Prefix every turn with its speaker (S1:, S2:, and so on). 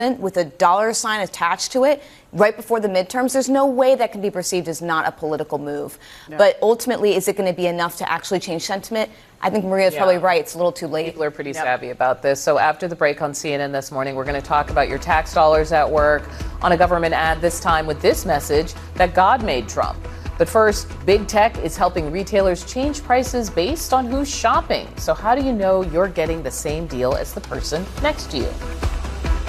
S1: with a dollar sign attached to it right before the midterms, there's no way that can be perceived as not a political move. No. But ultimately, is it going to be enough to actually change sentiment? I think Maria's probably right. It's a little too late.
S2: People are pretty savvy about this. So after the break on CNN this morning, we're going to talk about your tax dollars at work on a government ad, this time with this message that God made Trump. But first, big tech is helping retailers change prices based on who's shopping. So how do you know you're getting the same deal as the person next to you?